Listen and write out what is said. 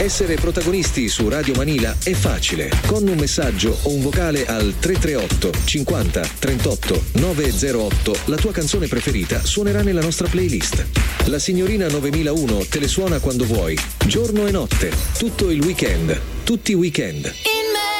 Essere protagonisti su Radio Manila è facile. Con un messaggio o un vocale al 338 50 38 908 la tua canzone preferita suonerà nella nostra playlist. La signorina 9001 te le suona quando vuoi, giorno e notte, tutto il weekend, tutti i weekend.